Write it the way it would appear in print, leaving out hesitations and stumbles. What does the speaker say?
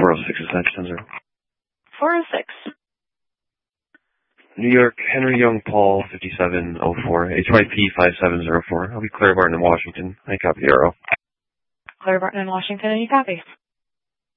406 is that 10-0. 406. New York, Henry Young Paul, 5704, HYP 5704. I'll be Claire Barton in Washington. I copy Arrow. Claire Barton in Washington, and you copy.